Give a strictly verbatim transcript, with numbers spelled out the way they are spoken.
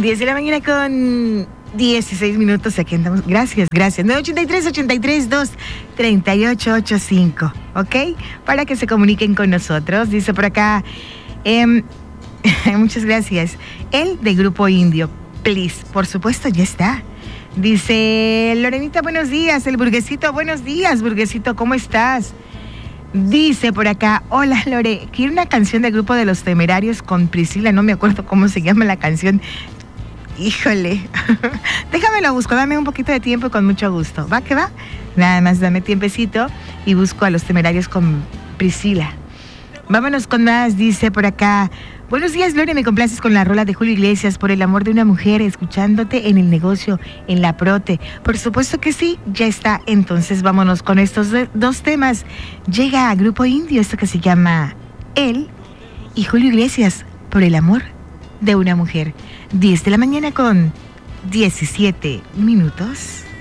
diez de la mañana con dieciséis minutos. Aquí andamos. Gracias, gracias. nueve ocho tres, ocho tres dos, tres ocho ocho cinco. ¿Ok? Para que se comuniquen con nosotros. Dice por acá. Eh, muchas gracias. El de Grupo Indio. Please. Por supuesto, ya está. Dice Lorenita, buenos días. El Burguesito, buenos días, Burguesito. ¿Cómo estás? Dice por acá, hola Lore, quiero una canción del Grupo de los Temerarios con Priscila, no me acuerdo cómo se llama la canción. Híjole, déjame lo busco, dame un poquito de tiempo y con mucho gusto. ¿Va que va? Nada más dame tiempecito y busco a los Temerarios con Priscila. Vámonos con más, dice por acá. Buenos días, Lore, me complaces con la rola de Julio Iglesias, Por el amor de una mujer, escuchándote en el negocio, en la prote. Por supuesto que sí, ya está. Entonces vámonos con estos dos temas. Llega a Grupo Indio, esto que se llama Él, y Julio Iglesias, Por el amor de una mujer. diez de la mañana con diecisiete minutos.